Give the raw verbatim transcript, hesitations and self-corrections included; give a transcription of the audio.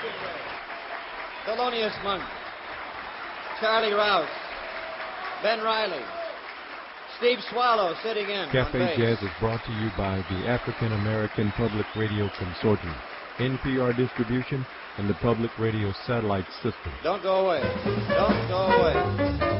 Thelonious Monk, Charlie Rouse, Ben Riley, Steve Swallow sitting in. Cafe Jazz is brought to you by the African American Public Radio Consortium, N P R distribution, and the Public Radio Satellite System. Don't go away. Don't go away.